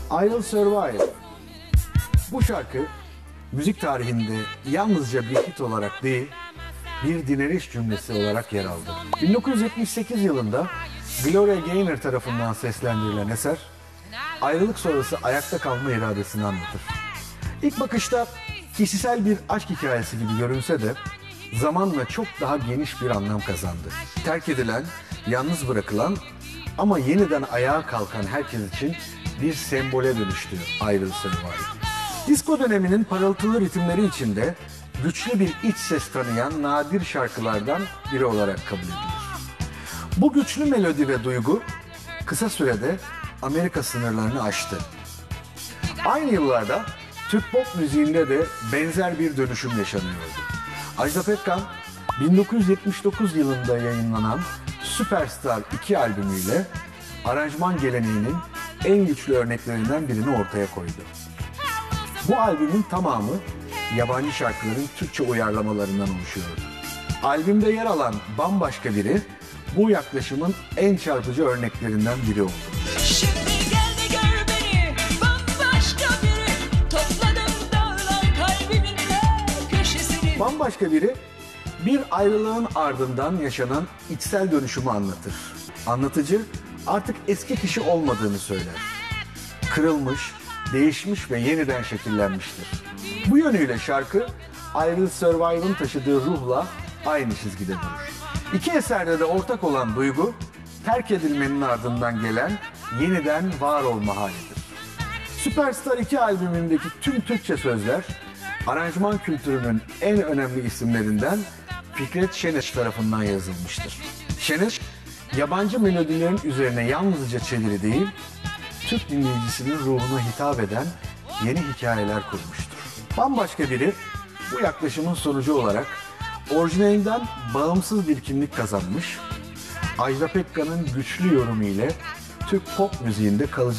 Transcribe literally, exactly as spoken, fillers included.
I'll Survive. Bu şarkı müzik tarihinde yalnızca bir hit olarak değil, bir dinleniş cümlesi olarak yer aldı. bin dokuz yüz yetmiş sekiz yılında Gloria Gaynor tarafından seslendirilen eser, ayrılık sonrası ayakta kalma iradesini anlatır. İlk bakışta kişisel bir aşk hikayesi gibi görünse de zamanla çok daha geniş bir anlam kazandı. Terk edilen, yalnız bırakılan ama yeniden ayağa kalkan herkes için bir sembole dönüştü I'll Survive. Disko döneminin parıltılı ritimleri içinde güçlü bir iç ses tanıyan nadir şarkılardan biri olarak kabul edilir. Bu güçlü melodi ve duygu kısa sürede Amerika sınırlarını aştı. Aynı yıllarda Türk pop müziğinde de benzer bir dönüşüm yaşanıyordu. Ajda Pekkan bin dokuz yüz yetmiş dokuz yılında yayınlanan Superstar iki albümüyle aranjman geleneğinin en güçlü örneklerinden birini ortaya koydu. Bu albümün tamamı yabancı şarkıların Türkçe uyarlamalarından oluşuyordu. Albümde yer alan Bambaşka Biri bu yaklaşımın en çarpıcı örneklerinden biri oldu. Şimdi gel de gör beni, bambaşka biri. Topladım dağlar kalbimin her köşesini. Bambaşka Biri bir ayrılığın ardından yaşanan içsel dönüşümü anlatır. Anlatıcı artık eski kişi olmadığını söyler. Kırılmış, değişmiş ve yeniden şekillenmiştir. Bu yönüyle şarkı I'll Survive'ın taşıdığı ruhla aynı çizgide durur. İki eserde de ortak olan duygu, terk edilmenin ardından gelen yeniden var olma halidir. Superstar iki albümündeki tüm Türkçe sözler, aranjman kültürünün en önemli isimlerinden Fikret Şenes tarafından yazılmıştır. Şenes, yabancı melodilerin üzerine yalnızca çeviri değil, Türk dinleyicisinin ruhuna hitap eden yeni hikayeler kurmuştur. Bambaşka Biri bu yaklaşımın sonucu olarak orijinalinden bağımsız bir kimlik kazanmış, Ajda Pekkan'ın güçlü yorumu ile Türk pop müziğinde kalıcı